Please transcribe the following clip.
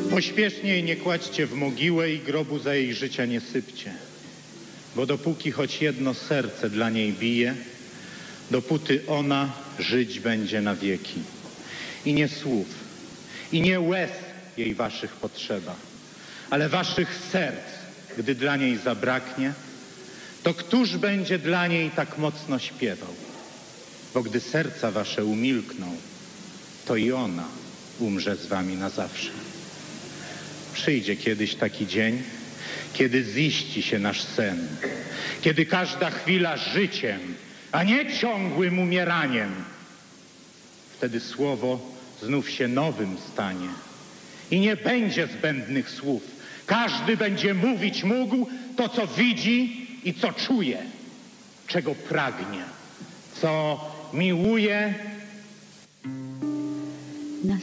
Pośpiesznie jej nie kładźcie w mogiłę i grobu za jej życia nie sypcie, bo dopóki choć jedno serce dla niej bije, dopóty ona żyć będzie na wieki. I nie słów, i nie łez jej waszych potrzeba, ale waszych serc, gdy dla niej zabraknie, to któż będzie dla niej tak mocno śpiewał? Bo gdy serca wasze umilkną, to i ona umrze z wami na zawsze. Przyjdzie kiedyś taki dzień, kiedy ziści się nasz sen, kiedy każda chwila życiem, a nie ciągłym umieraniem. Wtedy słowo znów się nowym stanie i nie będzie zbędnych słów. Każdy będzie mówić mógł to, co widzi i co czuje, czego pragnie, co miłuje